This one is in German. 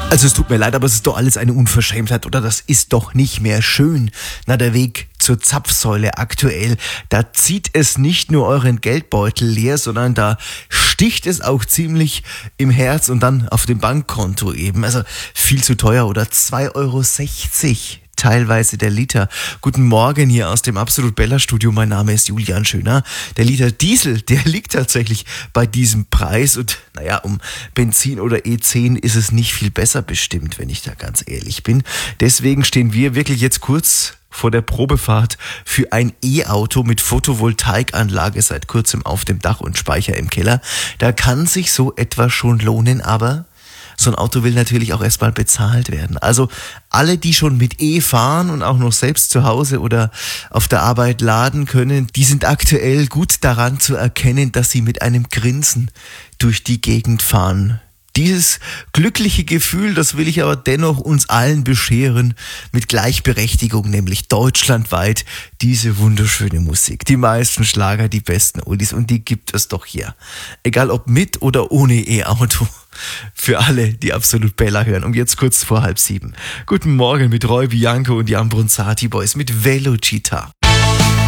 Also es tut mir leid, aber es ist doch alles eine Unverschämtheit, oder? Das ist doch nicht mehr schön. Na, der Weg zur Zapfsäule aktuell, da zieht es nicht nur euren Geldbeutel leer, sondern da sticht es auch ziemlich im Herz und dann auf dem Bankkonto eben. Also viel zu teuer, oder 2,60 € teilweise der Liter. Guten Morgen hier aus dem Absolut Bella Studio. Mein Name ist Julian Schöner. Der Liter Diesel, der liegt tatsächlich bei diesem Preis. Und naja, um Benzin oder E10 ist es nicht viel besser bestimmt, wenn ich da ganz ehrlich bin. Deswegen stehen wir wirklich jetzt kurz vor der Probefahrt für ein E-Auto mit Photovoltaikanlage seit kurzem auf dem Dach und Speicher im Keller. Da kann sich so etwas schon lohnen, aber so ein Auto will natürlich auch erstmal bezahlt werden. Also alle, die schon mit E fahren und auch noch selbst zu Hause oder auf der Arbeit laden können, die sind aktuell gut daran zu erkennen, dass sie mit einem Grinsen durch die Gegend fahren. Dieses glückliche Gefühl, das will ich aber dennoch uns allen bescheren, mit Gleichberechtigung, nämlich deutschlandweit, diese wunderschöne Musik. Die meisten Schlager, die besten Oldies, und die gibt es doch hier. Egal ob mit oder ohne E-Auto. Für alle, die Absolut Bella hören. Und jetzt kurz vor 6:30. Guten Morgen mit Roy Bianco und die Ambronzati Boys mit Velocita.